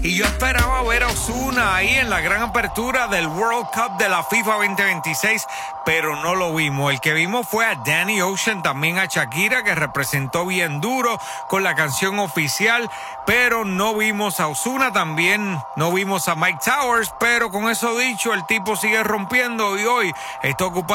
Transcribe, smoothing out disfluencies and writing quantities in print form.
Y yo esperaba ver a Ozuna ahí en la gran apertura del World Cup de la FIFA 2026, pero no lo vimos. El que vimos fue a Danny Ocean, también a Shakira, que representó bien duro con la canción oficial, pero no vimos a Ozuna, también no vimos a Mike Towers, pero con eso dicho, el tipo sigue rompiendo y hoy está ocupando